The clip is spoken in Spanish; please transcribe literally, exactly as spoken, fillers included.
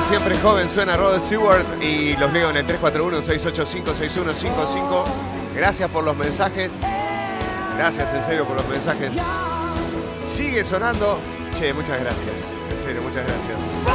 siempre joven, suena Rod Stewart y los leo en el tres cuatro uno, seis ocho cinco, seis uno cinco cinco. Gracias por los mensajes. Gracias en serio por los mensajes. Sigue sonando. Che, muchas gracias. En serio, muchas gracias.